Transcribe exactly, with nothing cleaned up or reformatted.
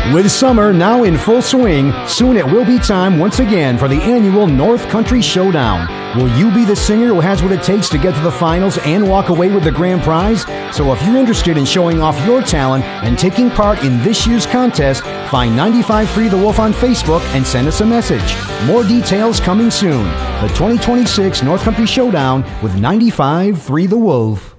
With summer now in full swing, soon it will be time once again for the annual North Country Showdown. Will you be the singer who has what it takes to get to the finals and walk away with the grand prize? So if you're interested in showing off your talent and taking part in this year's contest, find ninety-five Free the Wolf on Facebook and send us a message. More details coming soon. The twenty twenty-six North Country Showdown with ninety-five Free the Wolf.